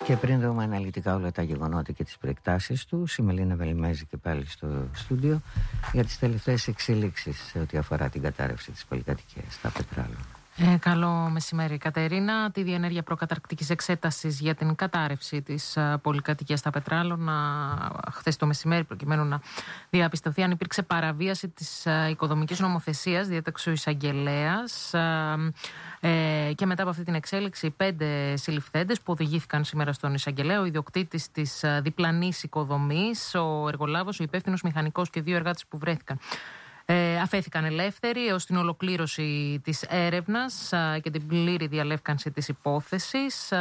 Και πριν δούμε αναλυτικά όλα τα γεγονότα και τις προεκτάσεις του, η Μελίνα Βελιμέζη και πάλι στο στούντιο για τις τελευταίες εξελίξεις σε ό,τι αφορά την κατάρρευση της πολυκατοικίας στα Πετράλωνα. Καλό μεσημέρι, Κατερίνα. Τη διενέργεια προκαταρκτικής εξέτασης για την κατάρρευση της πολυκατοικίας στα Πετράλωνα χθες το μεσημέρι, προκειμένου να διαπιστωθεί αν υπήρξε παραβίαση της οικοδομικής νομοθεσίας, διέταξε ο εισαγγελέας. Και μετά από αυτή την εξέλιξη, 5 συλληφθέντες που οδηγήθηκαν σήμερα στον εισαγγελέα, ο ιδιοκτήτης της διπλανής οικοδομής, ο εργολάβος, ο υπεύθυνος μηχανικός και 2 εργάτες που βρέθηκαν αφέθηκαν ελεύθεροι έως την ολοκλήρωση της έρευνας και την πλήρη διαλεύκανση της υπόθεσης.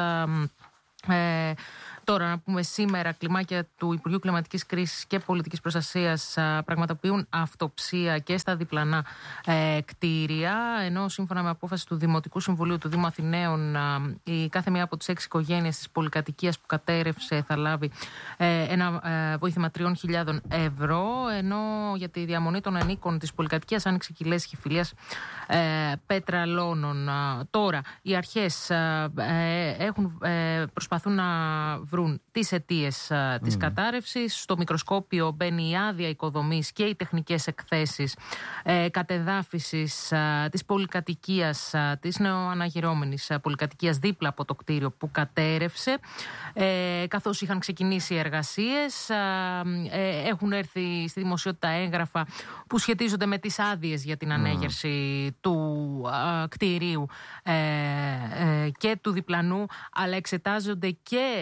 Τώρα να πούμε, σήμερα κλιμάκια του Υπουργείου Κλιματικής Κρίσης και Πολιτικής Προστασίας πραγματοποιούν αυτοψία και στα διπλανά κτίρια, ενώ σύμφωνα με απόφαση του Δημοτικού Συμβουλίου του Δήμου Αθηναίων, η κάθε μία από τις 6 οικογένειες της πολυκατοικίας που κατέρευσε θα λάβει ένα βοήθημα 3.000 ευρώ, ενώ για τη διαμονή των ανήκων της πολυκατοικίας άνοιξε και η λέσχη φιλίας Πετραλώνων. Τώρα οι αρχές προσπαθούν να βρουν τις αιτίες της κατάρρευσης. Στο μικροσκόπιο μπαίνει η άδεια οικοδομής και οι τεχνικές εκθέσεις κατεδάφισης της πολυκατοικίας, της νεοαναγυρώμενης πολυκατοικίας δίπλα από το κτίριο που κατέρευσε. Καθώς είχαν ξεκινήσει οι εργασίες, έχουν έρθει στη δημοσιότητα έγγραφα που σχετίζονται με τις άδειες για την ανέγερση του κτιρίου και του διπλανού, αλλά εξετάζονται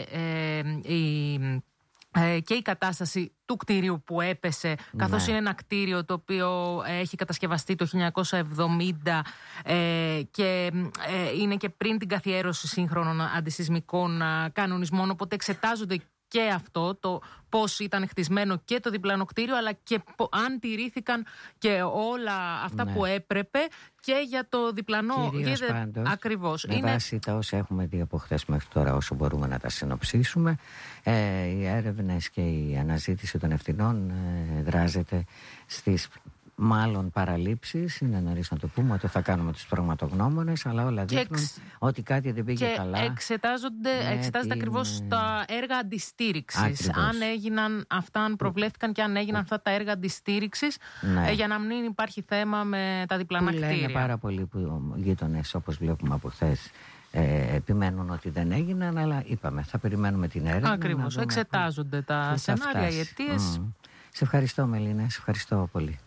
και η κατάσταση του κτίριου που έπεσε, καθώς είναι ένα κτίριο το οποίο έχει κατασκευαστεί το 1970 και είναι και πριν την καθιέρωση σύγχρονων αντισυσμικών κανονισμών, οπότε εξετάζονται και αυτό, το πώς ήταν χτισμένο και το διπλανό κτίριο, αλλά και αν τηρήθηκαν και όλα αυτά που έπρεπε και για το διπλανό. Ακριβώς. Με βάση τα όσα έχουμε δει από χθες μέχρι τώρα, όσο μπορούμε να τα συνοψίσουμε, οι έρευνες και η αναζήτηση των ευθυνών δράζεται στις μάλλον παραλήψεις. Είναι νωρίς να το πούμε ότι θα κάνουμε τους πραγματογνώμονες, αλλά όλα δείχνουν ότι κάτι δεν πήγε καλά. Εξετάζεται ακριβώς τα έργα αντιστήριξης. Αν έγιναν αυτά, αν προβλέφθηκαν και αν έγιναν αυτά τα έργα αντιστήριξης, για να μην υπάρχει θέμα με τα διπλανά κτίρια. Λένε πάρα πολλοί που γείτονες, όπως βλέπουμε από χθες, επιμένουν ότι δεν έγιναν, αλλά είπαμε, θα περιμένουμε την έρευνα. Ακριβώς, εξετάζονται τα σενάρια, οι αιτίες. Σε ευχαριστώ, Μελίνα, σε ευχαριστώ πολύ.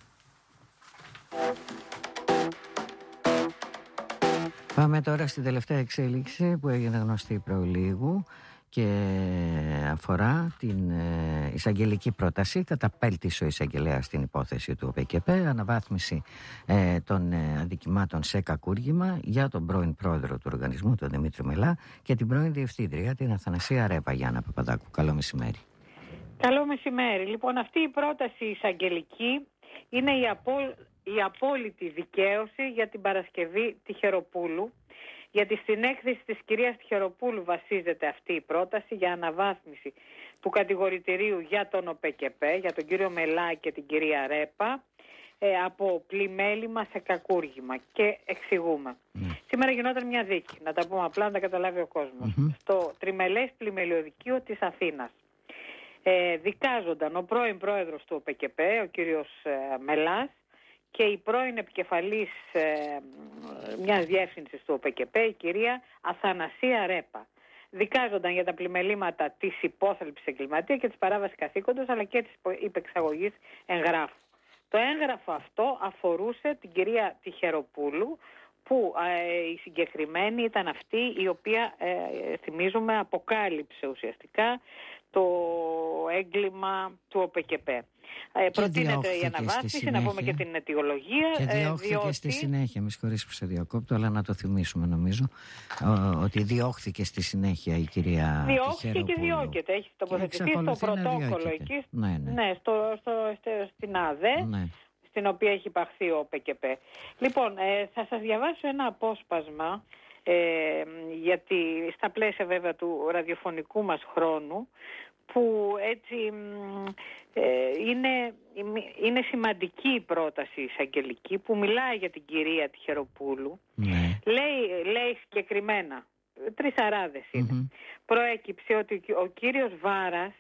Πάμε τώρα στην τελευταία εξέλιξη που έγινε γνωστή προλίγου και αφορά την εισαγγελική πρόταση. Καταπέλτησε ο εισαγγελέας στην υπόθεση του ΟΠΚΠ, αναβάθμιση των αδικημάτων σε κακούργημα για τον πρώην πρόεδρο του οργανισμού, τον Δημήτρη Μελά, και την πρώην διευθύντρια, την Αθανασία Ρέπα. Γιάννα Παπαδάκου, καλό μεσημέρι. Καλό μεσημέρι. Λοιπόν, αυτή η πρόταση εισαγγελική είναι η απόλυτη δικαίωση για την Παρασκευή Τυχεροπούλου, γιατί στην έκθεση της κυρίας Τυχεροπούλου βασίζεται αυτή η πρόταση για αναβάθμιση του κατηγορητηρίου για τον ΟΠΚΠ, για τον κύριο Μελά και την κυρία Ρέπα, από πλημέλημα σε κακούργημα. Και εξηγούμε. Σήμερα γινόταν μια δίκη, να τα πούμε απλά να τα καταλάβει ο κόσμος, στο τριμελές πλημελιωδικείο της Αθήνας. Δικάζονταν ο πρώην πρόεδρος του ΟΠΚΠ, ο κύριος Μελάς, και η πρώην επικεφαλής μιας διεύθυνσης του ΟΠΚΠ, η κυρία Αθανασία Ρέπα. Δικάζονταν για τα πλημελήματα της υπόθαλψης εγκληματία και της παράβασης καθήκοντος, αλλά και της υπεξαγωγής εγγράφου. Το έγγραφο αυτό αφορούσε την κυρία Τυχεροπούλου, που η συγκεκριμένη ήταν αυτή η οποία, θυμίζουμε, αποκάλυψε ουσιαστικά το έγκλημα του ΟΠΚΠ. Προτείνεται η αναβάθμιση, να πούμε και την αιτιολογία. Και διώχθηκε στη συνέχεια, με συγχωρείς που σε διακόπτω, αλλά να το θυμίσουμε νομίζω, ότι διώχθηκε στη συνέχεια η κυρία Τυχεροπούλου. Διώχθηκε και διώκεται, έχει τοποθετηθεί στο πρωτόκολλο εκεί, στην ΑΔΕ. Ναι. Στην οποία έχει υπαχθεί ο ΟΠΚΠ. Λοιπόν, θα σας διαβάσω ένα απόσπασμα, γιατί στα πλαίσια βέβαια του ραδιοφωνικού μας χρόνου, που έτσι είναι σημαντική η πρόταση εισαγγελική, που μιλάει για την κυρία Τυχεροπούλου. Λέει συγκεκριμένα, τρισαράδες είναι. Προέκυψε ότι ο κύριος Βάρας,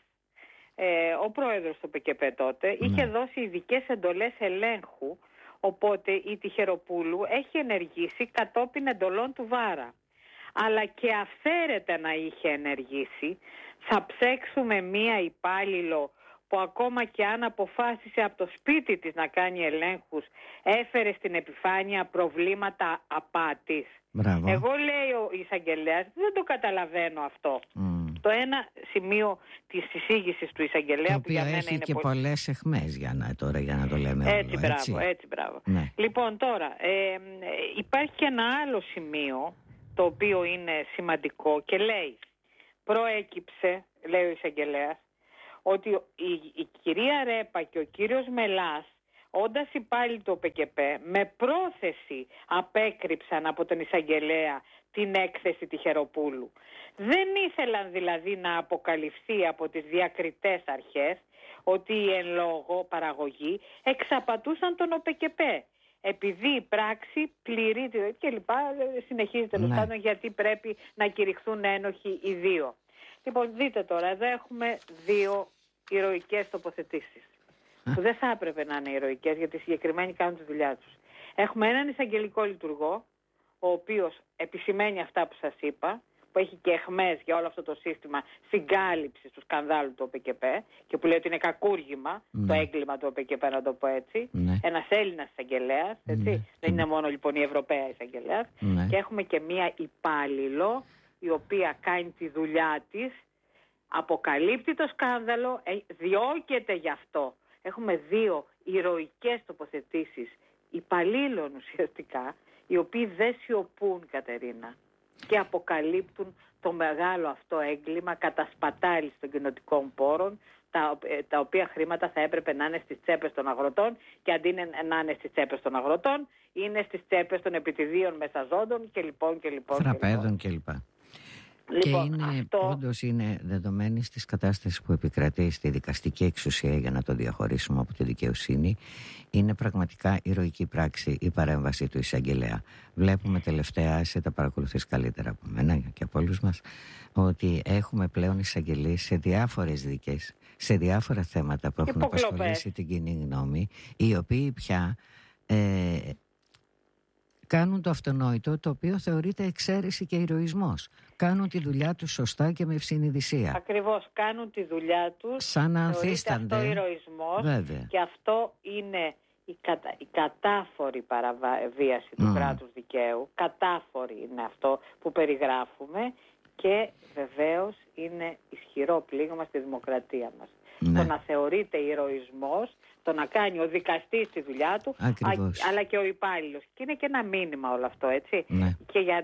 ο πρόεδρος του ΠΚΠ τότε, είχε δώσει ειδικές εντολές ελέγχου, οπότε η Τυχεροπούλου έχει ενεργήσει κατόπιν εντολών του Βάρα. Αλλά και αυθαίρετα να είχε ενεργήσει, θα ψέξουμε μία υπάλληλο που ακόμα και αν αποφάσισε από το σπίτι της να κάνει ελέγχους, έφερε στην επιφάνεια προβλήματα απάτης. Μπράβο. Εγώ, λέει ο εισαγγελέας, δεν το καταλαβαίνω αυτό. Το ένα σημείο της εισήγησης του εισαγγελέα, το που για μένα έχει είναι και πολλές αιχμές για να το λέμε έτσι, όλο, έτσι, μπράβο. Ναι. Λοιπόν, τώρα, υπάρχει και ένα άλλο σημείο το οποίο είναι σημαντικό και λέει, προέκυψε, λέει ο εισαγγελέας, ότι η κυρία Ρέπα και ο κύριος Μελάς, όντας υπάλληλοι του ΟΠΚΠ, με πρόθεση απέκρυψαν από τον εισαγγελέα την έκθεση Τυχεροπούλου. Δεν ήθελαν δηλαδή να αποκαλυφθεί από τις διακριτές αρχές ότι οι εν λόγω παραγωγοί εξαπατούσαν τον ΟΠΚΠ. Επειδή η πράξη πληρεί και λοιπά, συνεχίζει τέλος πάντων, γιατί πρέπει να κηρυχθούν ένοχοι οι δύο. Λοιπόν, δείτε τώρα, εδώ έχουμε δύο ηρωικές τοποθετήσεις, που δεν θα έπρεπε να είναι ηρωικές, γιατί οι συγκεκριμένοι κάνουν τη δουλειά τους. Έχουμε έναν εισαγγελικό λειτουργό, ο οποίος επισημαίνει αυτά που σας είπα, που έχει και αιχμές για όλο αυτό το σύστημα συγκάλυψης του σκανδάλου του ΟΠΚΠ και που λέει ότι είναι κακούργημα το έγκλημα του ΟΠΚΠ, να το πω έτσι. Ένας Έλληνας εισαγγελέας, έτσι. Δεν είναι μόνο λοιπόν η Ευρωπαία εισαγγελέας. Και έχουμε και μία υπάλληλο, η οποία κάνει τη δουλειά της, αποκαλύπτει το σκάνδαλο, διώκεται γι' αυτό. Έχουμε δύο ηρωικές τοποθετήσεις υπαλλήλων ουσιαστικά, οι οποίοι δεν σιωπούν, Κατερίνα, και αποκαλύπτουν το μεγάλο αυτό έγκλημα κατασπατάληση των κοινοτικών πόρων, τα οποία χρήματα θα έπρεπε να είναι στις τσέπες των αγροτών, και αντί να είναι στις τσέπες των αγροτών, είναι στις τσέπες των επιτιδίων μεσαζόντων και λοιπόν. Φραπέδων κλπ. Λοιπόν, και είναι, όντως είναι δεδομένη της κατάστασης που επικρατεί στη δικαστική εξουσία, για να το διαχωρίσουμε από τη δικαιοσύνη. Είναι πραγματικά ηρωική πράξη η παρέμβαση του εισαγγελέα. Βλέπουμε τελευταία, σε τα παρακολουθείς καλύτερα από μένα και από όλους μας, ότι έχουμε πλέον εισαγγελίες σε διάφορες δίκες, σε διάφορα θέματα που έχουν απασχολήσει την κοινή γνώμη, οι οποίοι πια κάνουν το αυτονόητο, το οποίο θεωρείται εξαίρεση και ηρωισμός. Κάνουν τη δουλειά τους σωστά και με ευσυνειδησία. Ακριβώς, κάνουν τη δουλειά τους σαν να ανθίστανται. Αυτό ηρωισμός. Βέβαια. Και αυτό είναι η κατάφορη παραβίαση του κράτους δικαίου. Κατάφορη είναι αυτό που περιγράφουμε, και βεβαίως είναι ισχυρό πλήγμα στη δημοκρατία μας. Το να θεωρείται ηρωισμός, το να κάνει ο δικαστής τη δουλειά του, αλλά και ο υπάλληλος. Και είναι και ένα μήνυμα όλο αυτό, έτσι. Και για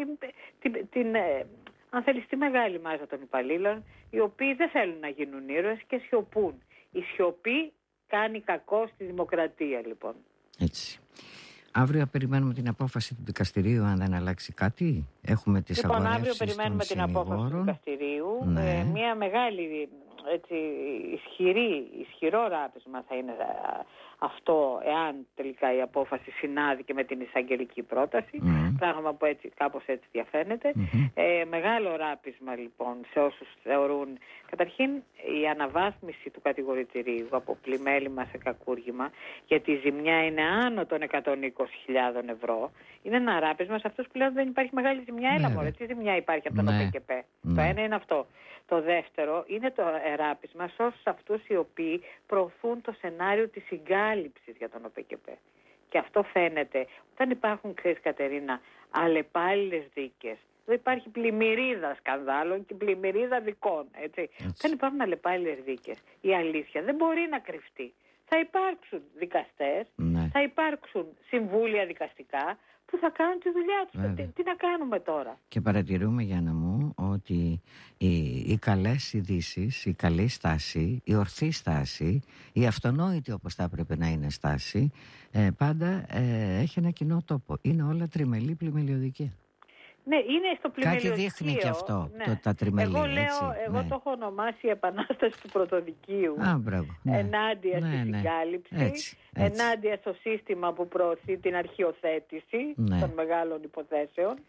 αν θέλεις, τη μεγάλη μάζα των υπαλλήλων, οι οποίοι δεν θέλουν να γίνουν ήρωες και σιωπούν. Η σιωπή κάνει κακό στη δημοκρατία, λοιπόν. Έτσι. Αύριο περιμένουμε την απόφαση του δικαστηρίου, αν δεν αλλάξει κάτι. Έχουμε τις αγορεύσεις των αύριο περιμένουμε την απόφαση του δικαστηρίου. Μια μεγάλη, έτσι, ισχυρό ράπισμα θα είναι αυτό, εάν τελικά η απόφαση συνάδει και με την εισαγγελική πρόταση. Πράγμα που κάπως έτσι διαφαίνεται. Μεγάλο ράπισμα λοιπόν σε όσους θεωρούν, καταρχήν, η αναβάθμιση του κατηγορητηρίου από πλημέλημα σε κακούργημα, γιατί η ζημιά είναι άνω των 120.000 ευρώ. Είναι ένα ράπισμα σε αυτούς που λένε δεν υπάρχει μεγάλη ζημιά. Έλα μωρέ, τι ζημιά υπάρχει από τον ΟΠΚΠ. Το ένα είναι αυτό. Το δεύτερο είναι το ράπισμα σε όλους αυτούς οι οποίοι προωθούν το σενάριο της συγκάλυψης για τον ΟΠΚΠ. Και αυτό φαίνεται όταν υπάρχουν, ξέρεις Κατερίνα, αλλεπάλληλες δίκες. Εδώ υπάρχει πλημμυρίδα σκανδάλων και πλημμυρίδα δικών, έτσι. Όταν υπάρχουν αλλεπάλληλες δίκες, η αλήθεια δεν μπορεί να κρυφτεί. Θα υπάρξουν δικαστές, θα υπάρξουν συμβούλια δικαστικά που θα κάνουν τη δουλειά τους. Τι να κάνουμε τώρα. Και παρατηρούμε, Γιάννα μου, ότι οι καλές ειδήσεις, η καλή στάση, η ορθή στάση, η αυτονόητη όπως θα έπρεπε να είναι στάση, πάντα έχει ένα κοινό τόπο. Είναι όλα τριμελή πλημελιωδικία. Ναι, είναι στο πλημελιωδικείο. Κάτι δείχνει και αυτό, τα τριμελή. Εγώ το έχω ονομάσει επανάσταση του πρωτοδικείου. Ενάντια στη συγκάλυψη, ενάντια στο σύστημα που προωθεί την αρχιοθέτηση των μεγάλων υποθέσεων.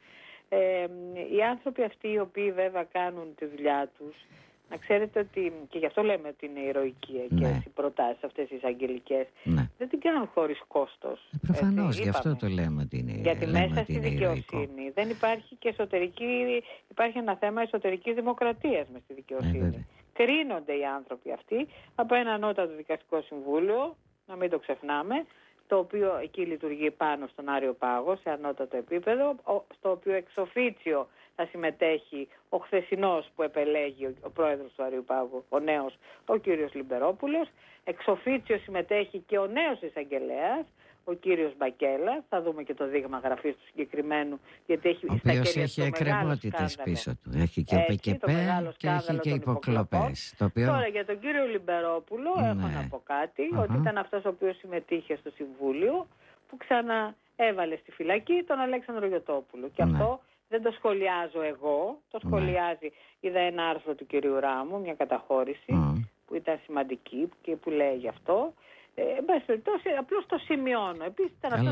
Οι άνθρωποι αυτοί οι οποίοι βέβαια κάνουν τη δουλειά τους, να ξέρετε ότι, και γι' αυτό λέμε ότι είναι ηρωική και οι προτάσεις αυτές οι εισαγγελικές, δεν την κάνουν χωρίς κόστος. Προφανώς, γι' αυτό το λέμε ότι είναι. Γιατί μέσα στη δικαιοσύνη δεν υπάρχει και υπάρχει ένα θέμα εσωτερικής δημοκρατίας μες στη δικαιοσύνη. Κρίνονται οι άνθρωποι αυτοί από ένα ανώτατο δικαστικό συμβούλιο, να μην το ξεχνάμε, το οποίο εκεί λειτουργεί πάνω στον Άριο Πάγο σε ανώτατο επίπεδο, στο οποίο εξ οφίτσιο θα συμμετέχει ο χθεσινός που επελέγει ο πρόεδρος του Άριου Πάγου, ο νέος, ο κύριος Λιμπερόπουλος. Εξ οφίτσιο συμμετέχει και ο νέος εισαγγελέας, ο κύριος Μπακέλα. Θα δούμε και το δείγμα γραφής του συγκεκριμένου, γιατί έχει ο οποίος έχει εκκρεμότητες πίσω του. Έχει και ΠΚΠ και έχει και υποκλοπές. Τώρα για τον κύριο Λιμπερόπουλο έχω να πω κάτι, ότι ήταν αυτός ο οποίος συμμετείχε στο Συμβούλιο που ξαναέβαλε στη φυλακή τον Αλέξανδρο Γιωτόπουλο. Και αυτό δεν το σχολιάζω εγώ, το σχολιάζει, είδα ένα άρθρο του κυρίου Ράμου, μια καταχώρηση που ήταν σημαντική και που λέει γι' αυτό. Απλώς το σημειώνω. Επίσης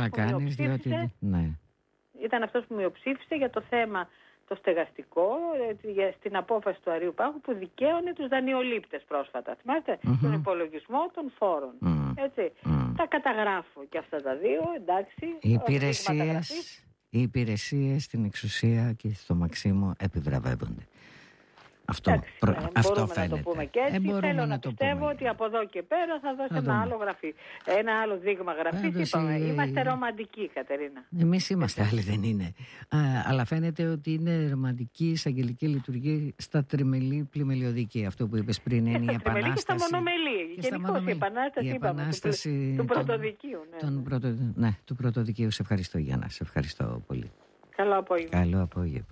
ήταν αυτός που μειοψήφισε για το θέμα το στεγαστικό, στην απόφαση του Αρείου Πάγου που δικαίωνε τους δανειολήπτες πρόσφατα. Θυμάστε, τον υπολογισμό των φόρων. Έτσι. Τα καταγράφω και αυτά τα δύο, εντάξει. Οι υπηρεσίες στην εξουσία και στο Μαξίμου επιβραβεύονται. Αυτό μπορούμε φαίνεται. Να το πούμε και έτσι. Θέλω να πιστεύω ότι από εδώ και πέρα θα δώσει ένα άλλο γραφή. Ένα άλλο δείγμα γραφής. Είμαστε ρομαντικοί, Κατερίνα. Εμείς είμαστε, άλλοι δεν είναι. Αλλά φαίνεται ότι είναι ρομαντική εισαγγελική λειτουργία στα τριμελή πλημελιωδική. Αυτό που είπες πριν είναι η επανάσταση. Και στα μονομελή. Γενικώς η επανάσταση του πρωτοδικείου. Του πρωτοδικείου. Σε ευχαριστώ, Γιάννα. Σε ευχαριστώ πολύ. Καλό απόγευμα. Καλό απόγευμα.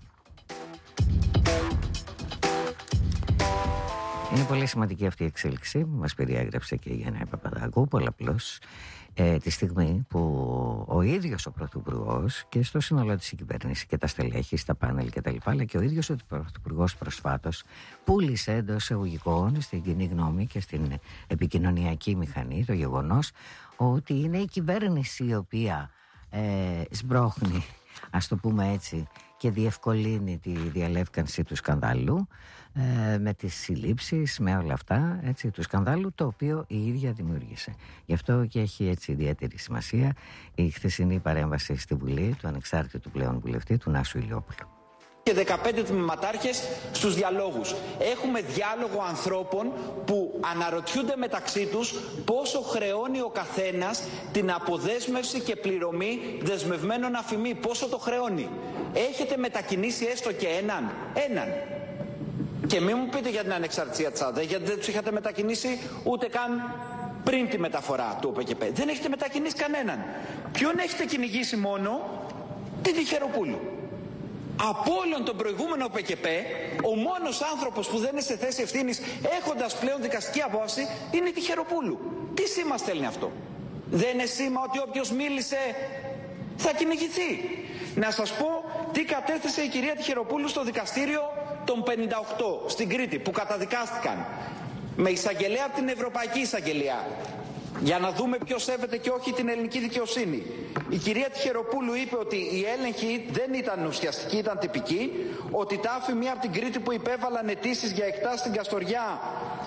Είναι πολύ σημαντική αυτή η εξέλιξη που μας περιέγραψε και η Γιάννα Παπαδάκου, πολλαπλώς, τη στιγμή που ο ίδιος ο Πρωθυπουργός και στο σύνολό της κυβέρνηση και τα στελέχη, στα πάνελ κτλ., αλλά και ο ίδιος ο Πρωθυπουργός προσφάτως πούλησε εντός εισαγωγικών στην κοινή γνώμη και στην επικοινωνιακή μηχανή το γεγονός ότι είναι η κυβέρνηση η οποία σμπρώχνει, ας το πούμε έτσι, και διευκολύνει τη διαλεύκανση του σκανδάλου με τις συλλήψεις, με όλα αυτά, έτσι, του σκανδάλου, το οποίο η ίδια δημιούργησε. Γι' αυτό και έχει έτσι ιδιαίτερη σημασία η χθεσινή παρέμβαση στη Βουλή του ανεξάρτητου πλέον βουλευτή, του Νάσου Ηλιόπουλου. Και 15 τμήματάρχες στους διαλόγους. Έχουμε διάλογο ανθρώπων που αναρωτιούνται μεταξύ τους πόσο χρεώνει ο καθένας την αποδέσμευση και πληρωμή δεσμευμένων αφημί. Πόσο το χρεώνει. Έχετε μετακινήσει έστω και έναν. Και μην μου πείτε για την ανεξαρτησία της ΑΔΕ, γιατί δεν τους είχατε μετακινήσει ούτε καν πριν τη μεταφορά του ΟΠΚΠ. Δεν έχετε μετακινήσει κανέναν. Ποιον έχετε κυνηγήσει μόνο? Την Τυχεροπούλου. Από όλον τον προηγούμενο ΟΠΚΠ, ο μόνος άνθρωπος που δεν είναι σε θέση ευθύνης, έχοντας πλέον δικαστική απόφαση, είναι η Τυχεροπούλου. Τι σήμα στέλνει αυτό? Δεν είναι σήμα ότι όποιος μίλησε θα κυνηγηθεί? Να σας πω τι κατέθεσε η κυρία Τυχεροπούλου στο δικαστήριο των 58 στην Κρήτη, που καταδικάστηκαν με εισαγγελέα από την Ευρωπαϊκή Εισαγγελία, για να δούμε ποιος σέβεται και όχι την ελληνική δικαιοσύνη. Η κυρία Τυχεροπούλου είπε ότι η έλεγχη δεν ήταν ουσιαστική, ήταν τυπική, ότι τα άφημοι από την Κρήτη που υπέβαλαν αιτήσεις για εκτάσεις στην Καστοριά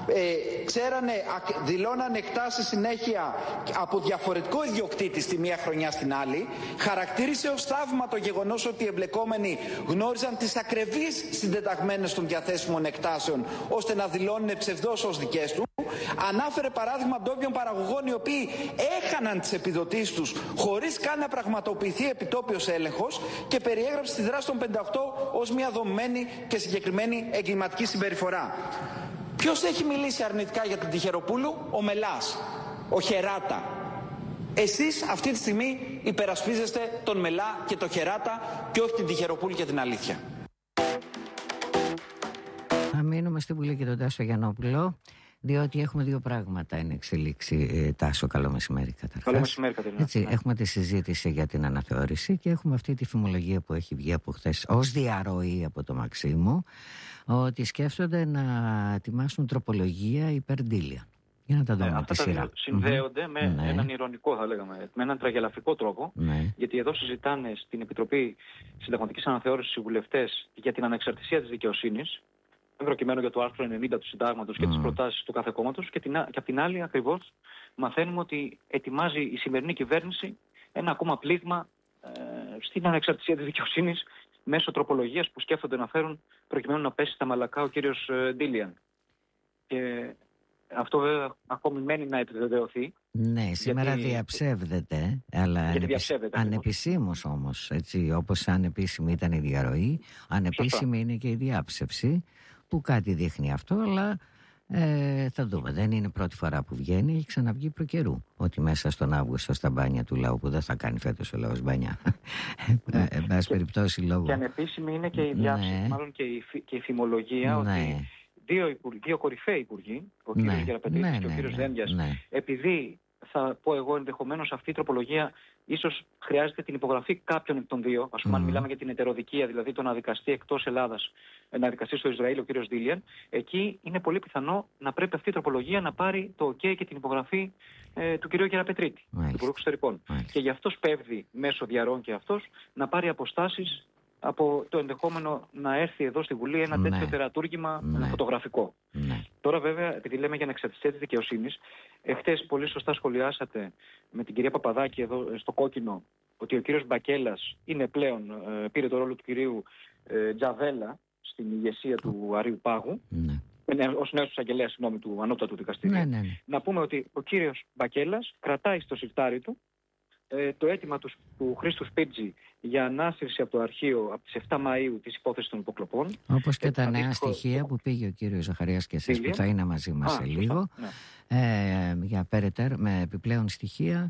δηλώναν εκτάσεις συνέχεια από διαφορετικό ιδιοκτήτη στη μία χρονιά στην άλλη. Χαρακτήρισε ως θαύμα το γεγονός ότι οι εμπλεκόμενοι γνώριζαν τις ακρεβείς συντεταγμένες των διαθέσιμων εκτάσεων, ώστε να δηλώνουν ψευδώς ως δικές του. Ανάφερε παράδειγμα ντόπιων παραγωγών οι οποίοι έχαναν τις επιδοτήσεις τους χωρίς καν να πραγματοποιηθεί επιτόπιος έλεγχος, και περιέγραψε τη δράση των 58 ως μια δομημένη και συγκεκριμένη εγκληματική συμπεριφορά. Ποιος έχει μιλήσει αρνητικά για την Τυχεροπούλου? Ο Μελάς, ο Χεράτα. Εσείς αυτή τη στιγμή υπερασπίζεστε τον Μελά και τον Χεράτα και όχι την Τυχεροπούλου και την αλήθεια. Θα μείνουμε στη Βουλή και τον Τάσο Γιαννόπουλο, διότι έχουμε δύο πράγματα εν εξελίξει. Τάσο, καλό μεσημέρι καταρχάς. Καλό μεσημέρι, Κατερίνα. Έτσι, έχουμε τη συζήτηση για την αναθεώρηση και έχουμε αυτή τη φημολογία που έχει βγει από χθες ως διαρροή από το Μαξίμου, ότι σκέφτονται να ετοιμάσουν τροπολογία υπερ Ντίλιαν. Για να τα δούμε αυτά τη σειρά. Συνδέονται με έναν ηρωνικό, θα λέγαμε, με έναν τραγελαφρικό τρόπο, γιατί εδώ συζητάνε στην Επιτροπή Συνταγματικής Αναθεώρησης οι βουλευτές για την ανεξαρτησία της δικαιοσύνης, προκειμένου για το άρθρο 90 του Συντάγματος και τις προτάσεις του κάθε κόμματος, και απ' την άλλη ακριβώς μαθαίνουμε ότι ετοιμάζει η σημερινή κυβέρνηση ένα ακόμα πλήγμα στην ανεξαρτησία της δικαιοσύνης μέσω τροπολογίας που σκέφτονται να φέρουν προκειμένου να πέσει στα μαλακά ο κύριος Ντίλιαν. Και αυτό βέβαια ακόμη μένει να επιβεβαιωθεί. Ναι, σήμερα διαψεύδεται, αλλά ανεπισήμως όμως, έτσι, όπως ανεπίσημη ήταν η διαρροή, ανεπίσημη είναι και η διάψευση, που κάτι δείχνει αυτό, αλλά θα δούμε. Δεν είναι πρώτη φορά που βγαίνει, έχει ξαναβγεί προκαιρού. Ότι μέσα στον Αύγουστο στα μπάνια του λαού, που δεν θα κάνει φέτος ο λαός μπάνια. Εν πάση περιπτώσει λόγω. Και ανεπίσημη είναι και η διάψευση, μάλλον και η φημολογία, ότι δύο κορυφαίοι υπουργοί, ο κύριος Γεραπετρίτης και ο κύριος Δένδιας, επειδή θα πω εγώ ενδεχομένως αυτή η τροπολογία ίσως χρειάζεται την υπογραφή κάποιων εκ των δύο. Ας πούμε, αν μιλάμε για την ετεροδικία, δηλαδή το να δικαστεί εκτός Ελλάδας, να δικαστεί στο Ισραήλ ο κύριος Ντίλιαν, εκεί είναι πολύ πιθανό να πρέπει αυτή η τροπολογία να πάρει το OK και την υπογραφή του κυρίου Γεραπετρίτη, του Υπουργού Εξωτερικών. Και γι' αυτό σπέβδει μέσω διαρροών και αυτός να πάρει αποστάσεις από το ενδεχόμενο να έρθει εδώ στη Βουλή ένα τέτοιο τερατούργημα φωτογραφικό. Τώρα βέβαια, επειδή λέμε για ανεξαρτησία της δικαιοσύνης, εχθές πολύ σωστά σχολιάσατε με την κυρία Παπαδάκη εδώ στο κόκκινο ότι ο κύριος Μπακέλας είναι πλέον, πήρε το ρόλο του κυρίου Τζαβέλα στην ηγεσία του Αρείου Πάγου, ως νέος εισαγγελέας του Ανώτατου Δικαστηρίου. Να πούμε ότι ο κύριος Μπακέλας κρατάει στο συρτάρι του το αίτημα του Χρήστου Σπίτζη για ανάσυρση από το αρχείο από τις 7 Μαΐου της υπόθεσης των υποκλοπών. Όπως και τα νέα στοιχεία που πήγε ο κύριος Ζαχαρίας και εσείς, που θα είναι μαζί μας σε λίγο, για περαιτέρω, με επιπλέον στοιχεία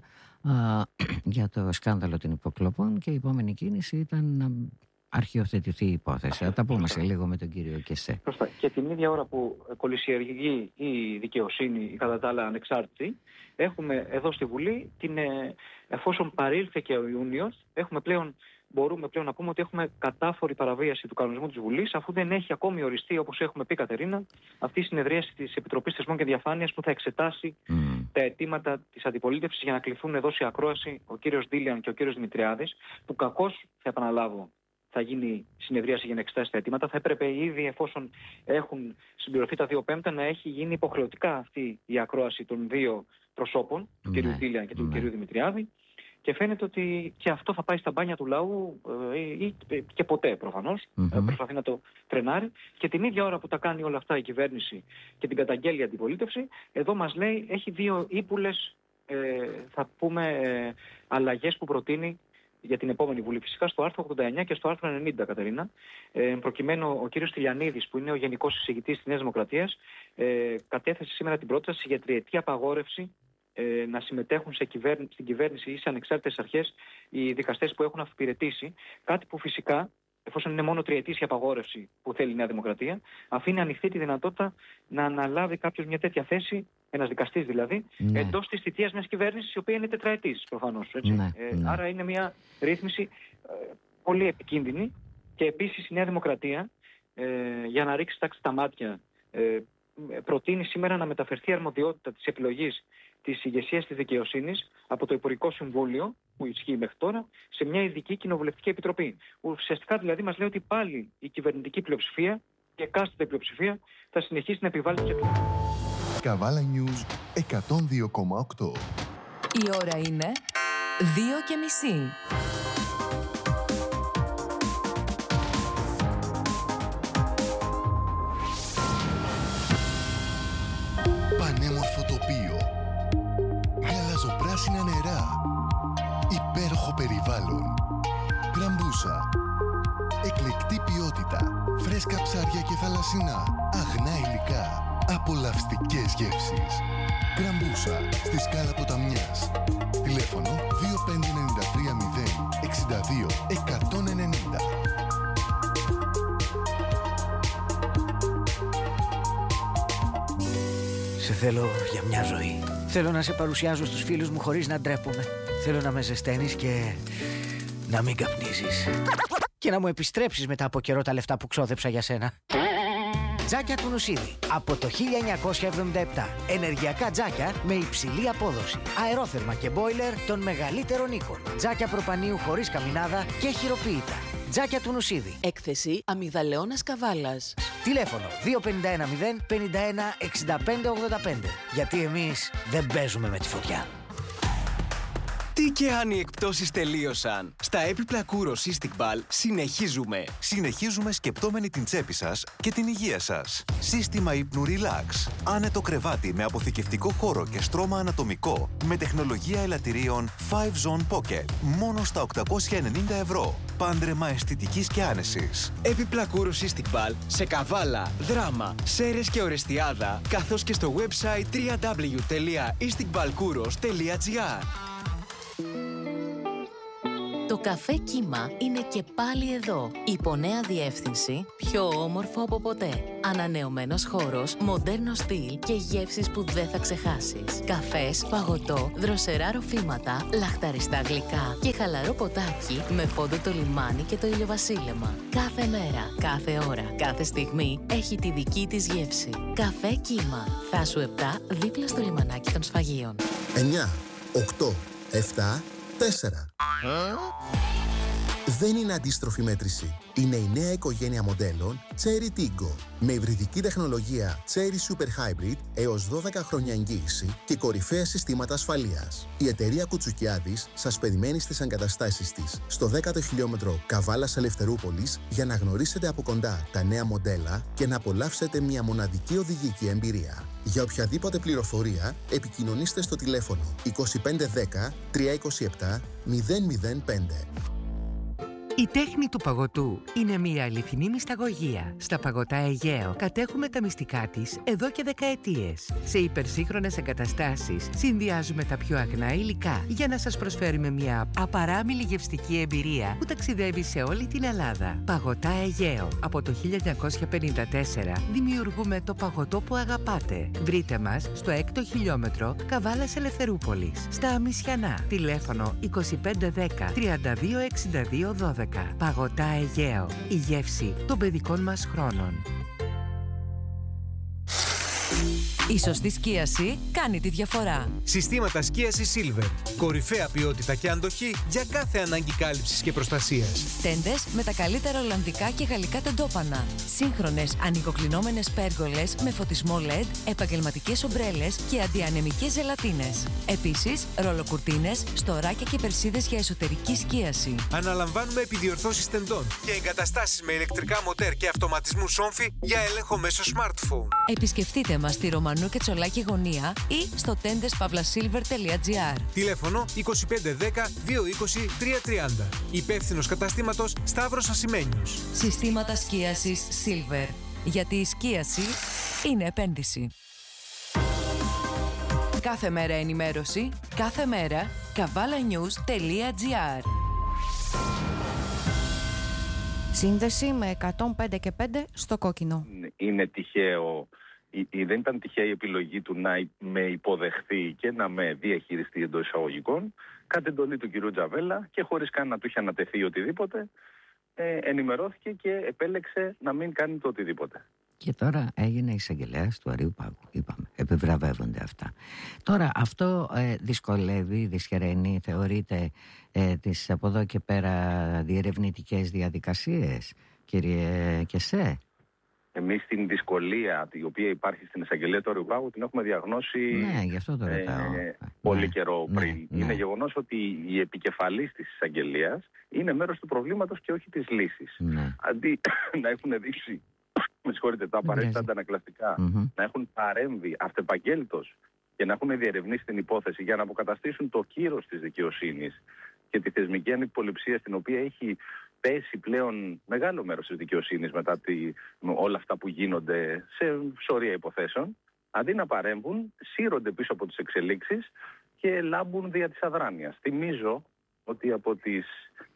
για το σκάνδαλο των υποκλοπών, και η επόμενη κίνηση ήταν να αρχιοθετηθεί η υπόθεση. Θα τα πούμε σε λίγο με τον κύριο Κεσέ. Και την ίδια ώρα που κολυσιεργεί η δικαιοσύνη, η κατά τα άλλα ανεξάρτητη, έχουμε εδώ στη Βουλή, εφόσον παρήλθε και ο Ιούνιος, μπορούμε πλέον να πούμε ότι έχουμε κατάφορη παραβίαση του κανονισμού της Βουλής, αφού δεν έχει ακόμη οριστεί, όπως έχουμε πει, Κατερίνα, αυτή η συνεδρίαση της Επιτροπής Θεσμών και Διαφάνειας που θα εξετάσει τα αιτήματα της αντιπολίτευσης για να κληθούν εδώ σε ακρόαση ο κύριος Ντίλιαν και ο κύριος Δημητριάδης, που κακώς, θα επαναλάβω, θα γίνει συνεδρίαση για να εξετάσει τα αιτήματα. Θα έπρεπε ήδη, εφόσον έχουν συμπληρωθεί τα 2/5, να έχει γίνει υποχρεωτικά αυτή η ακρόαση των δύο προσώπων, του κ. Ντίλιαν και του κ. Δημητριάδη. Και φαίνεται ότι και αυτό θα πάει στα μπάνια του λαού ή και ποτέ προφανώς. Προσπαθεί να το τρενάρει. Και την ίδια ώρα που τα κάνει όλα αυτά η κυβέρνηση και την καταγγέλει η αντιπολίτευση, εδώ μας λέει έχει δύο ύπουλες, θα πούμε, αλλαγές που προτείνει για την επόμενη Βουλή. Φυσικά στο άρθρο 89 και στο άρθρο 90, Κατερίνα. Προκειμένου ο κύριος Τηλιανίδης, που είναι ο Γενικός Εισηγητής της Νέας Δημοκρατίας, κατέθεσε σήμερα την πρόταση για τριετή απαγόρευση να συμμετέχουν στην κυβέρνηση ή σε ανεξάρτητες αρχές οι δικαστές που έχουν αφιπηρετήσει. Κάτι που φυσικά, εφόσον είναι μόνο τριετής η απαγόρευση που θέλει η Νέα Δημοκρατία, αφήνει ανοιχτή τη δυνατότητα να αναλάβει κάποιος μια τέτοια θέση, ένας δικαστής δηλαδή, εντός της θητείας μιας κυβέρνησης, η οποία είναι τετραετής προφανώς. Άρα είναι μια ρύθμιση πολύ επικίνδυνη. Και επίσης η Νέα Δημοκρατία, για να ρίξει τάξη στα μάτια, προτείνει σήμερα να μεταφερθεί η αρμοδιότητα της επιλογής της ηγεσίας της δικαιοσύνης από το Υπουργικό Συμβούλιο, που ισχύει μέχρι τώρα, σε μια ειδική κοινοβουλευτική επιτροπή. Ουσιαστικά δηλαδή μας λέει ότι πάλι η κυβερνητική πλειοψηφία και εκάστοτε πλειοψηφία θα συνεχίσει να επιβάλλει τις επιλογές. Καβάλα News 102,8. Η ώρα είναι 2:30. Πανέμορφο τοπίο, γαλαζοπράσινα νερά, υπέροχο περιβάλλον, Γκραμπούσα, εκλεκτή ποιότητα, φρέσκα ψάρια και θαλασσινά, αγνά υλικά, απολαυστικές γεύσεις. Γκραμπούσα, στη Σκάλα Ποταμιάς. Τηλέφωνο 2593 062 190. Σε θέλω για μια ζωή. Θέλω να σε παρουσιάζω στους φίλους μου χωρίς να ντρέπομαι. Θέλω να με ζεσταίνεις και να μην καπνίζεις. Και να μου επιστρέψεις μετά από καιρό τα λεφτά που ξόδεψα για σένα. Τζάκια του Νουσίδη. Από το 1977. Ενεργειακά τζάκια με υψηλή απόδοση. Αερόθερμα και μπόιλερ των μεγαλύτερων οίκων. Τζάκια προπανίου χωρίς καμινάδα και χειροποίητα. Τζάκια του Νουσίδη. Έκθεση Αμυγδαλαιώνας Καβάλας. Τηλέφωνο 251 051 65 85. Γιατί εμείς δεν παίζουμε με τη φωτιά. Τι και αν οι εκπτώσεις τελείωσαν. Στα έπιπλα Kouros Istikbal συνεχίζουμε. Συνεχίζουμε σκεπτόμενοι την τσέπη σας και την υγεία σας. Σύστημα ύπνου Relax. Άνετο κρεβάτι με αποθηκευτικό χώρο και στρώμα ανατομικό. Με τεχνολογία ελαττηρίων 5Zone Pocket. Μόνο στα 890 ευρώ. Πάντρεμα αισθητικής και άνεσης. Έπιπλα Kouros Istikbal σε Καβάλα, Δράμα, Σέρες και Ορεστιάδα, καθώς και στο website www.istikbalkouros.gr. Το καφέ Κύμα είναι και πάλι εδώ. Υπό νέα διεύθυνση, πιο όμορφο από ποτέ. Ανανεωμένος χώρος, μοντέρνο στυλ και γεύσεις που δεν θα ξεχάσεις. Καφές, παγωτό, δροσερά ροφήματα, λαχταριστά γλυκά και χαλαρό ποτάκι με φόντο το λιμάνι και το ηλιοβασίλεμα. Κάθε μέρα, κάθε ώρα, κάθε στιγμή έχει τη δική της γεύση. Καφέ Κύμα. Θάσου 7, δίπλα στο λιμανάκι των Σφαγείων. 9, 8, 7, 4. Δεν είναι αντίστροφη μέτρηση. Είναι η νέα οικογένεια μοντέλων Chery Tiggo. Με υβριδική τεχνολογία Chery Super Hybrid έως 12 χρόνια εγγύηση και κορυφαία συστήματα ασφαλείας. Η εταιρεία Κουτσουκιάδης σας περιμένει στις εγκαταστάσεις της στο 10ο χιλιόμετρο Καβάλας Ελευθερούπολης για να γνωρίσετε από κοντά τα νέα μοντέλα και να απολαύσετε μια μοναδική οδηγική εμπειρία. Για οποιαδήποτε πληροφορία, επικοινωνήστε στο τηλέφωνο 2510 327 005. Η τέχνη του παγωτού είναι μια αληθινή μυσταγωγία. Στα Παγωτά Αιγαίο κατέχουμε τα μυστικά της εδώ και δεκαετίες. Σε υπερσύγχρονες εγκαταστάσεις συνδυάζουμε τα πιο αγνά υλικά για να σας προσφέρουμε μια απαράμιλη γευστική εμπειρία που ταξιδεύει σε όλη την Ελλάδα. Παγωτά Αιγαίο. Από το 1954 δημιουργούμε το παγωτό που αγαπάτε. Βρείτε μας στο 6ο χιλιόμετρο Καβάλας Ελευθερούπολης. Στα Αμισιανά. Τηλέφωνο 2510 3262 12. Παγωτά Αιγαίο. Η γεύση των παιδικών μας χρόνων. Η σωστή σκίαση κάνει τη διαφορά. Συστήματα σκίασης Silver. Κορυφαία ποιότητα και αντοχή για κάθε ανάγκη κάλυψης και προστασίας. Τέντες με τα καλύτερα ολλανδικά και γαλλικά τεντόπανα. Σύγχρονες ανοιγοκλεινόμενες πέργολες με φωτισμό LED, επαγγελματικές ομπρέλες και αντιανεμικές ζελατίνες. Επίσης, ρολοκουρτίνες, στοράκια και περσίδες για εσωτερική σκίαση. Αναλαμβάνουμε επιδιορθώσεις τεντών και εγκαταστάσεις με ηλεκτρικά μοτέρ και αυτοματισμού σόμφι για έλεγχο μέσω smartphone. Επισκεφτείτε μας στη Ρωμανού και Τσολάκη γωνία ή στο tendespavlasilver.gr. Τηλέφωνο 2510 220 330. Υπεύθυνος καταστήματος Σταύρος Ασημένιος. Συστήματα σκίασης Silver. Γιατί η σκίαση είναι επένδυση. Κάθε μέρα ενημέρωση, κάθε μέρα kavalanews.gr. Σύνδεση με 105 και 5 στο κόκκινο. Είναι τυχαίο, δεν ήταν τυχαία η επιλογή του να με υποδεχθεί και να με διαχειριστεί εντός εισαγωγικών. Κατ' εντολή του κυρίου Τζαβέλα και χωρίς καν να του είχε ανατεθεί οτιδήποτε, ενημερώθηκε και επέλεξε να μην κάνει το οτιδήποτε. Και τώρα έγινε εισαγγελέας του Αρείου Πάγου, είπαμε, επιβραβεύονται αυτά. Τώρα αυτό δυσκολεύει, δυσχεραίνει, θεωρείται τις από εδώ και πέρα διερευνητικές διαδικασίες, κύριε Κεσέ? Εμείς την δυσκολία η οποία υπάρχει στην εισαγγελία του Αρείου Πάγου την έχουμε διαγνώσει γι' αυτό το ρωτάω. Πολύ καιρό πριν. Είναι γεγονός ότι η επικεφαλής της εισαγγελίας είναι μέρος του προβλήματος και όχι της λύσης. Αντί να έχουν δείξει, με συγχωρείτε, τα απαραίτητα αντανακλαστικά, να έχουν παρέμβει αυτεπαγγέλτος και να έχουν διερευνήσει την υπόθεση για να αποκαταστήσουν το κύρος της δικαιοσύνης και τη θεσμική ανυποληψία στην οποία έχει πέσει πλέον μεγάλο μέρος της δικαιοσύνης μετά όλα αυτά που γίνονται σε σωρία υποθέσεων, αντί να παρέμβουν, σύρονται πίσω από τις εξελίξεις και λάμπουν δια της αδράνειας. Θυμίζω ότι από τις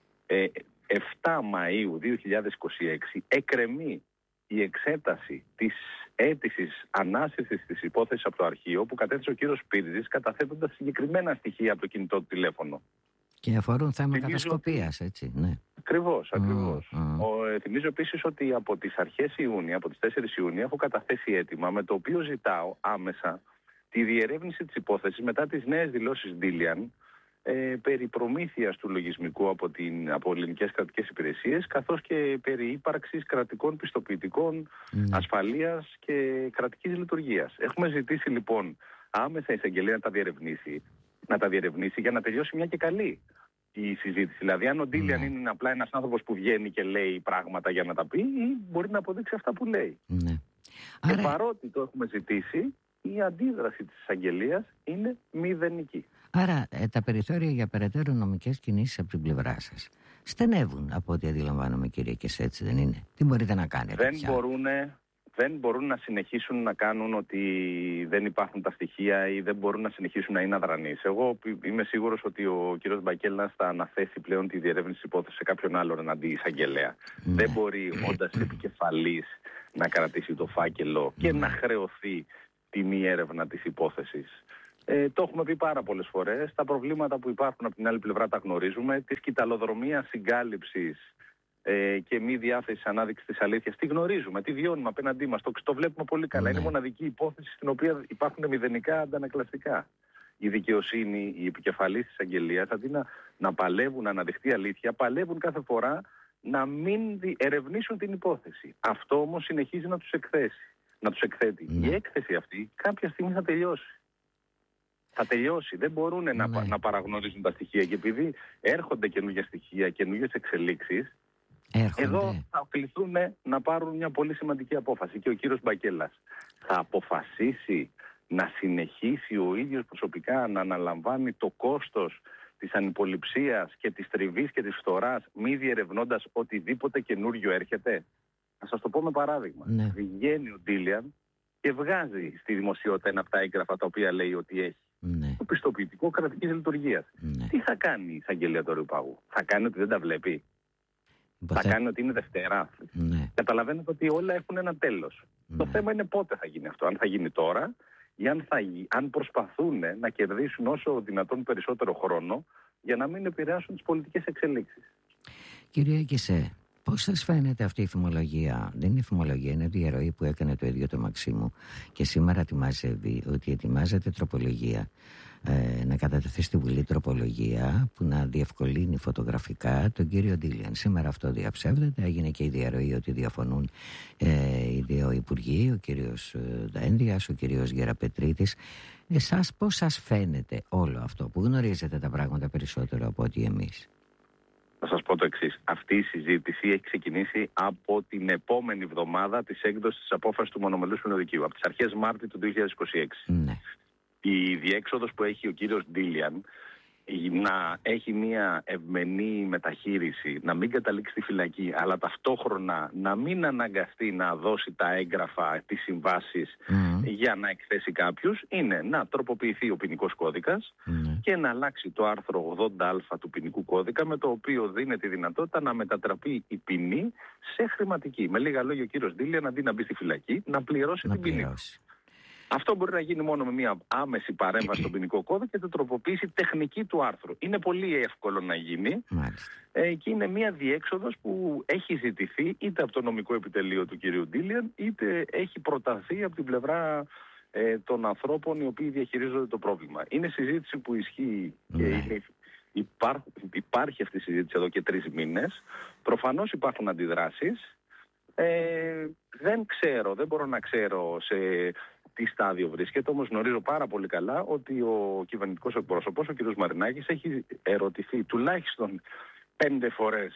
7 Μαΐου 2026 εκκρεμεί η εξέταση της αίτησης ανάσυσης της υπόθεσης από το αρχείο που κατέθεσε ο κύριος Πύρζης, καταθέτοντας συγκεκριμένα στοιχεία από το κινητό του τηλέφωνο. Και αφορούν θέμα κατασκοπίας, έτσι, ναι. Ακριβώς. Θυμίζω επίσης ότι από τις αρχές Ιούνιου, από τις 4 Ιουνίου, έχω καταθέσει αίτημα με το οποίο ζητάω άμεσα τη διερεύνηση της υπόθεσης μετά τις νέες δηλώσεις Ντίλιαν περί προμήθειας του λογισμικού από ελληνικές κρατικές υπηρεσίες, καθώς και περί ύπαρξης κρατικών πιστοποιητικών ασφαλείας και κρατικής λειτουργίας. Έχουμε ζητήσει λοιπόν άμεσα η εισαγγελία να τα διερευνήσει για να τελειώσει μια και καλή η συζήτηση. Δηλαδή, αν ο Ντίλιαν είναι απλά ένας άνθρωπος που βγαίνει και λέει πράγματα για να τα πει, ή μπορεί να αποδείξει αυτά που λέει. Και παρότι το έχουμε ζητήσει, η αντίδραση της εισαγγελίας είναι μηδενική. Άρα τα περιθώρια για περαιτέρω νομικές κινήσεις από την πλευρά σας στενεύουν, από ό,τι αντιλαμβάνομαι, κύριε Κεσέ, έτσι δεν είναι? Τι μπορείτε να κάνετε? Δεν μπορούν να συνεχίσουν να κάνουν ότι δεν υπάρχουν τα στοιχεία ή δεν μπορούν να συνεχίσουν να είναι αδρανείς. Εγώ είμαι σίγουρος ότι ο κύριος Μπακέλλας θα αναθέσει πλέον τη διερεύνηση υπόθεση σε κάποιον άλλον εναντί εισαγγελέα. Δεν μπορεί, όντας επικεφαλής, να κρατήσει το φάκελο και να χρεωθεί τη μη έρευνα της υπόθεσης. Το έχουμε πει πάρα πολλές φορές. Τα προβλήματα που υπάρχουν από την άλλη πλευρά τα γνωρίζουμε. Τη σκυταλοδρομία συγκάλυψης και μη διάθεση ανάδειξη της αλήθειας τη γνωρίζουμε, τη βιώνουμε απέναντί μας. Το βλέπουμε πολύ καλά. Είναι μοναδική υπόθεση στην οποία υπάρχουν μηδενικά αντανακλαστικά. Η δικαιοσύνη, οι επικεφαλής της εισαγγελίας, αντί να παλεύουν να αναδειχθεί αλήθεια, παλεύουν κάθε φορά να μην ερευνήσουν την υπόθεση. Αυτό όμως συνεχίζει να τους εκθέτει. Η έκθεση αυτή κάποια στιγμή θα τελειώσει. Θα τελειώσει. Δεν μπορούν να παραγνωρίζουν τα στοιχεία. Και επειδή έρχονται καινούργια στοιχεία, καινούργιες εξελίξεις, εδώ θα κληθούν να πάρουν μια πολύ σημαντική απόφαση. Και ο κύριος Μπακέλλας θα αποφασίσει να συνεχίσει ο ίδιος προσωπικά να αναλαμβάνει το κόστος της ανυποληψίας και της τριβής και της φθοράς, μη διερευνώντας οτιδήποτε καινούριο έρχεται. Να σας το πω με παράδειγμα. Βγαίνει ο Ντίλιαν και βγάζει στη δημοσιότητα ένα από τα έγγραφα τα οποία λέει ότι έχει. Το πιστοποιητικό κρατικής λειτουργίας. Τι θα κάνει η εισαγγελία του Αριοπάγου? Θα κάνει ότι δεν τα βλέπει? Θα κάνει ότι είναι Δευτέρα? Καταλαβαίνετε ότι όλα έχουν ένα τέλος. Το θέμα είναι πότε θα γίνει αυτό. Αν θα γίνει τώρα ή αν προσπαθούν να κερδίσουν όσο δυνατόν περισσότερο χρόνο για να μην επηρεάσουν τις πολιτικές εξελίξεις. Κύριε Κεσέ, πώς σας φαίνεται αυτή η φημολογία? Δεν είναι φημολογία, είναι διαρροή που έκανε το ίδιο το Μαξίμου και σήμερα τη μαζεύει, ότι ετοιμάζεται τροπολογία, να κατατεθεί στη Βουλή τροπολογία που να διευκολύνει φωτογραφικά τον κύριο Ντίλιαν. Σήμερα αυτό διαψεύδεται, έγινε και η διαρροή ότι διαφωνούν οι δύο υπουργοί, ο κύριος Δένδιας, ο κύριος Γεραπετρίτης. Εσάς πώς σας φαίνεται όλο αυτό που γνωρίζετε τα πράγματα περισσότερο από ότι εμείς? Να σας πω το εξής. Αυτή η συζήτηση έχει ξεκινήσει από την επόμενη εβδομάδα της έκδοσης της απόφασης του Μονομελούς Συνοδικείου, από τις αρχές Μάρτη του 2026. Η διέξοδος που έχει ο κύριος Ντίλιαν να έχει μια ευμενή μεταχείριση, να μην καταλήξει στη φυλακή, αλλά ταυτόχρονα να μην αναγκαστεί να δώσει τα έγγραφα, τις συμβάσεις για να εκθέσει κάποιους, είναι να τροποποιηθεί ο ποινικός κώδικας και να αλλάξει το άρθρο 80α του ποινικού κώδικα, με το οποίο δίνεται τη δυνατότητα να μετατραπεί η ποινή σε χρηματική. Με λίγα λόγια, ο κύριος Ντίλιαν, αντί να μπει στη φυλακή, να πληρώσει την ποινή. Αυτό μπορεί να γίνει μόνο με μια άμεση παρέμβαση στον ποινικό κώδικα και την τροποποίηση τεχνική του άρθρου. Είναι πολύ εύκολο να γίνει και είναι μια διέξοδος που έχει ζητηθεί είτε από το νομικό επιτελείο του κυρίου Ντίλιαν, είτε έχει προταθεί από την πλευρά των ανθρώπων οι οποίοι διαχειρίζονται το πρόβλημα. Είναι συζήτηση που ισχύει και υπάρχει αυτή η συζήτηση εδώ και 3 μήνες. Προφανώς υπάρχουν αντιδράσεις. Δεν μπορώ να ξέρω σε τι στάδιο βρίσκεται, όμως γνωρίζω πάρα πολύ καλά ότι ο κυβερνητικός εκπρόσωπος, ο κ. Μαρινάκης, έχει ερωτηθεί τουλάχιστον 5 φορές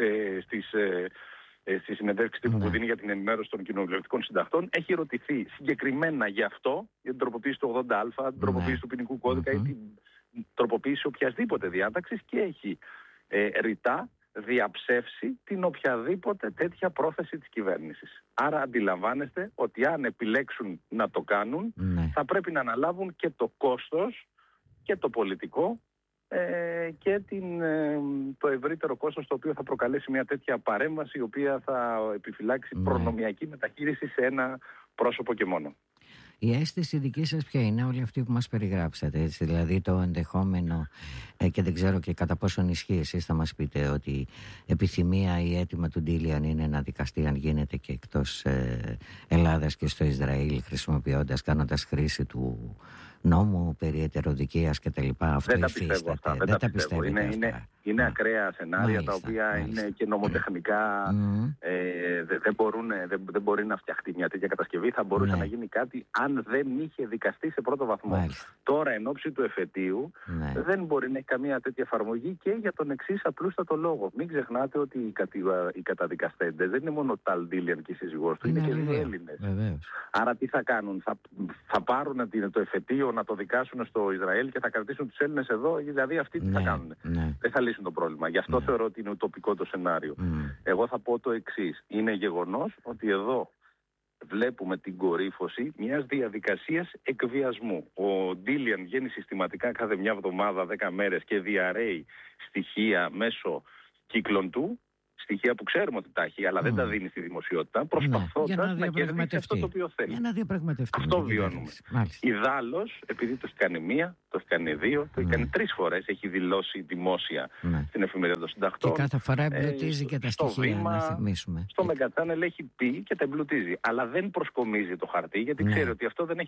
στη συνεντεύξη τύπου που δίνει για την ενημέρωση των κοινοβουλευτικών συντακτών. Έχει ερωτηθεί συγκεκριμένα για αυτό, για την τροποποίηση του 80α, την τροποποίηση του ποινικού κώδικα ή την τροποποίηση οποιασδήποτε διάταξης και έχει ρητά διαψεύσει την οποιαδήποτε τέτοια πρόθεση της κυβέρνησης. Άρα αντιλαμβάνεστε ότι αν επιλέξουν να το κάνουν, θα πρέπει να αναλάβουν και το κόστος και το πολιτικό και το ευρύτερο κόστος το οποίο θα προκαλέσει μια τέτοια παρέμβαση η οποία θα επιφυλάξει προνομιακή μεταχείριση σε ένα πρόσωπο και μόνο. Η αίσθηση δική σας ποια είναι? Όλοι αυτοί που μας περιγράψατε, έτσι, δηλαδή το ενδεχόμενο, και δεν ξέρω και κατά πόσον ισχύει, εσείς θα μας πείτε, ότι επιθυμία ή αίτημα του Ντίλιαν είναι να δικαστεί αν γίνεται και εκτός Ελλάδας και στο Ισραήλ, κάνοντας χρήση του νόμου περί ετεροδικίας και τα λοιπά. Αυτό δεν τα πιστεύω αυτά. Δεν τα πιστεύω. Είναι ακραία σενάρια, τα οποία είναι και νομοτεχνικά. Δεν μπορεί να φτιαχτεί μια τέτοια κατασκευή. Θα μπορούσε να γίνει κάτι αν δεν είχε δικαστεί σε πρώτο βαθμό. Τώρα, εν ώψη του εφετείου, δεν μπορεί να έχει καμία τέτοια εφαρμογή, και για τον εξής απλούστατο λόγο. Μην ξεχνάτε ότι οι καταδικαστέντες δεν είναι μόνο ο Ταλ Ντίλιαν και η σύζυγός του, είναι και δύο Έλληνες. Άρα τι θα κάνουν? Θα πάρουν το εφετείο να το δικάσουν στο Ισραήλ και θα κρατήσουν τους Έλληνες εδώ? Δηλαδή αυτοί τι θα κάνουν? Δεν θα λύσουν το πρόβλημα. Γι' αυτό θεωρώ ότι είναι ουτοπικό το σενάριο. Εγώ θα πω το εξής. Είναι γεγονός ότι εδώ βλέπουμε την κορύφωση μιας διαδικασίας εκβιασμού. Ο Ντίλιαν βγαίνει συστηματικά κάθε μια εβδομάδα, 10 μέρες, και διαρρέει στοιχεία μέσω κύκλων του. Στοιχεία που ξέρουμε ότι τα έχει, αλλά δεν τα δίνει στη δημοσιότητα, προσπαθώντας να κερδίσει αυτό το οποίο θέλει. Για να διαπραγματευτεί. Αυτό βιώνουμε. Ιδάλλως, επειδή το έχει κάνει μία, το έχει κάνει δύο, το έχει κάνει 3 φορές, έχει δηλώσει δημόσια στην εφημερίδα των συντακτών. Και κάθε φορά εμπλουτίζει και τα στοιχεία, να θυμίσουμε. Στο Μεγκα Channel έχει πει και τα εμπλουτίζει. Αλλά δεν προσκομίζει το χαρτί, γιατί ξέρει ότι αυτό δεν έχει